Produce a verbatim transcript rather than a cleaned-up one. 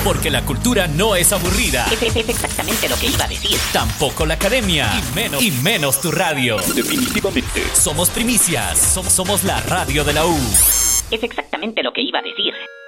Porque la cultura no es aburrida. Es, es, es exactamente lo que iba a decir. Tampoco la academia. Y menos, y menos tu radio. Definitivamente. Somos primicias. Somos, somos la radio de la U. Es exactamente lo que iba a decir.